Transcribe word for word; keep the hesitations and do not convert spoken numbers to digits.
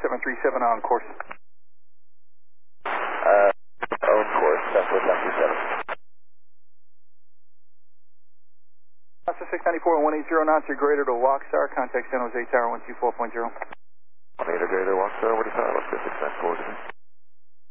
seven three seven on course. Uh, on course, seven four seven three seven. Oscar six ninety-four and one eighty knots, you're greater to Walkstar, contact San Jose Tower one two four point zero. one eighty greater Walkstar, what is that? Let's go six nine four.